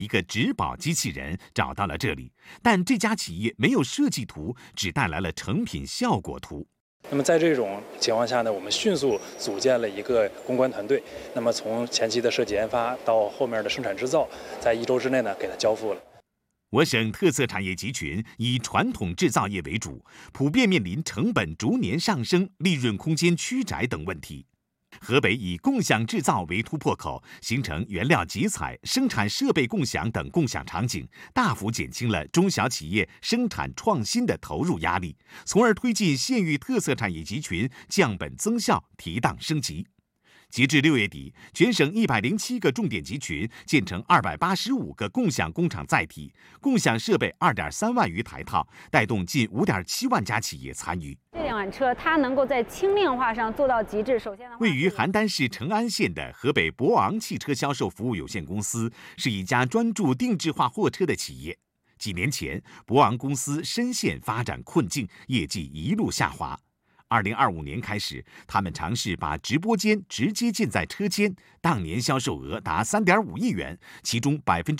一个植保机器人找到了这里，但这家企业没有设计图，只带来了成品效果图。 那么在这种情况下呢，我们迅速组建了一个公关团队。那么从前期的设计研发到后面的生产制造，在1周之内呢，给它交付了。 我省特色产业集群以传统制造业为主，普遍面临成本逐年上升、利润空间曲窄等问题。河北以共享制造为突破口，形成原料集采、生产设备共享等共享场景，大幅减轻了中小企业生产创新的投入压力，从而推进县域特色产业集群降本增效、提档升级。截至6月底，全省107个重点集群建成285个共享工厂载体，共享设备2.3万余台套，带动近5.7万家企业参与。 这辆车它能够在轻量化上做到极致。首先， 位于邯郸市成安县的河北博昂汽车销售服务有限公司是一家专注定制化货车的企业。几年前，博昂公司深陷发展困境，业绩一路下滑。2025年开始，他们尝试把直播间直接建在车间，当年销售额达3.5亿元，其中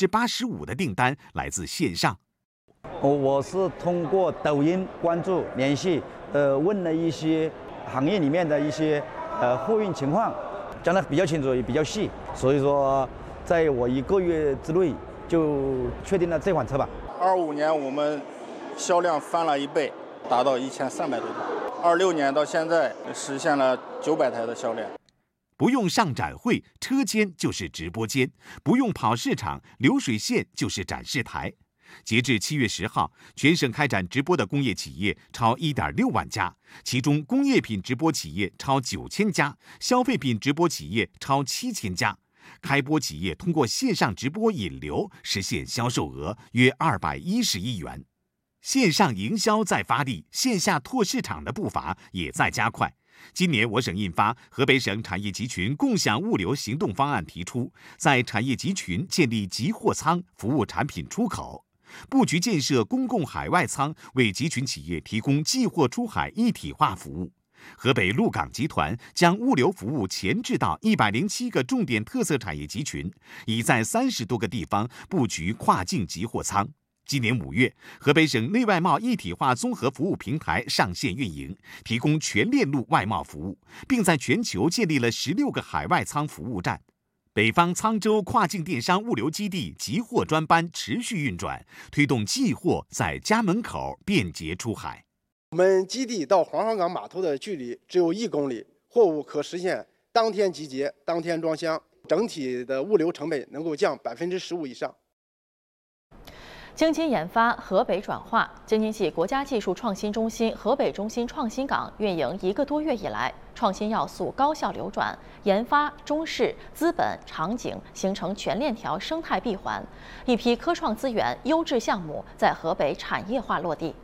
85%的订单来自线上。 我是通过抖音关注联系，问了一些行业里面的一些货运情况，讲得比较清楚也比较细，所以说在我1个月之内就确定了这款车吧。 25年我们销量翻了1倍，达到1300多台。26年到现在实现了900台的销量。 不用上展会，车间就是直播间；不用跑市场，流水线就是展示台。截至7月10号，全省开展直播的工业企业超1.6万家，其中工业品直播企业超9000家，消费品直播企业超7000家。开播企业通过线上直播引流，实现销售额约210亿元。线上营销在发力，线下拓市场的步伐也在加快。今年我省印发《河北省产业集群共享物流行动方案》，提出在产业集群建立集货仓，服务产品出口，布局建设公共海外仓，为集群企业提供寄货出海一体化服务。河北陆港集团将物流服务前置到107个重点特色产业集群，已在30多个地方布局跨境集货仓。今年5月，河北省内外贸一体化综合服务平台上线运营，提供全链路外贸服务，并在全球建立了16个海外仓服务站。北方沧州跨境电商物流基地集货专班持续运转，推动寄货在家门口便捷出海。 我们基地到黄河港码头的距离只有1公里，货物可实现当天集结、当天装箱，整体的物流成本能够降15%以上。 京津研发，河北转化。京津冀国家技术创新中心河北中心创新港运营1个多月以来，创新要素高效流转，研发、中试、资本、场景形成全链条生态闭环，一批科创资源、优质项目在河北产业化落地。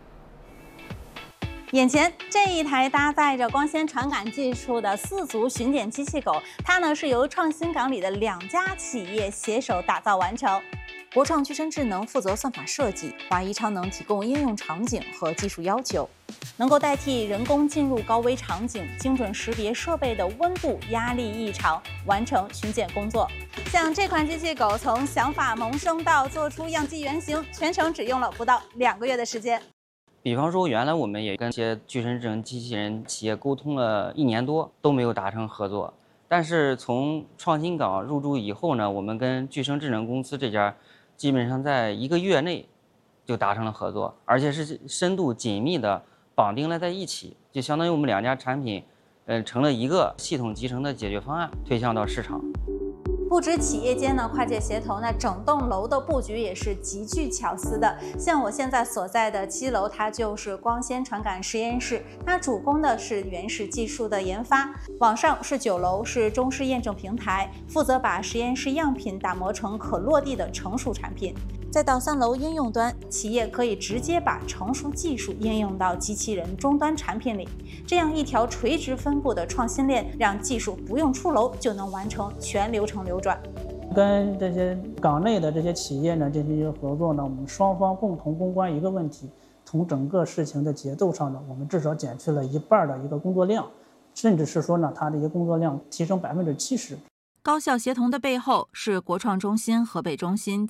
眼前这一台搭载着光纤传感技术的4足巡检机器狗，它呢是由创新港里的2家企业携手打造完成。国创具身智能负责算法设计，华谊超能提供应用场景和技术要求，能够代替人工进入高危场景，精准识别设备的温度、压力异常，完成巡检工作。像这款机器狗，从想法萌生到做出样机原型，全程只用了不到2个月的时间。 比方说，原来我们也跟一些具身智能机器人企业沟通了1年多，都没有达成合作。但是从创新港入驻以后呢，我们跟具身智能公司这家基本上在1个月内就达成了合作，而且是深度紧密的绑定了在一起，就相当于我们2家产品，成了一个系统集成的解决方案，推向到市场。 不止企业间呢跨界协同，那整栋楼的布局也是极具巧思的。像我现在所在的7楼，它就是光纤传感实验室，它主攻的是原始技术的研发。往上是9楼，是中试验证平台，负责把实验室样品打磨成可落地的成熟产品。再到3楼应用端，企业可以直接把成熟技术应用到机器人终端产品里，这样一条垂直分布的创新链，让技术不用出楼就能完成全流程流转。 跟这些港内的这些企业呢进行一个合作呢，我们双方共同攻关一个问题，从整个事情的节奏上呢，我们至少减去了1半的一个工作量，甚至是说呢，它的一个工作量提升70%。 高效协同的背后是国创中心河北中心